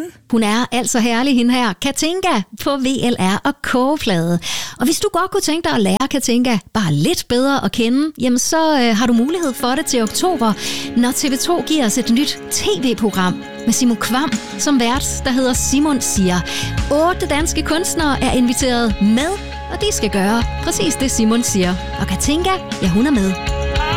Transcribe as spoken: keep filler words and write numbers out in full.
hende? Hun er altså herlig, hende her. Katinka på V L R og Kogeplade. Og hvis du godt kunne tænke dig at lære Katinka bare lidt bedre at kende, jamen så øh, har du mulighed for det til oktober, når T V to giver os et nyt tv-program med Simon Kvam som vært, der hedder Simon siger. Otte danske kunstnere er inviteret med, og de skal gøre præcis det, Simon siger. Og Katinka, ja, hun er med.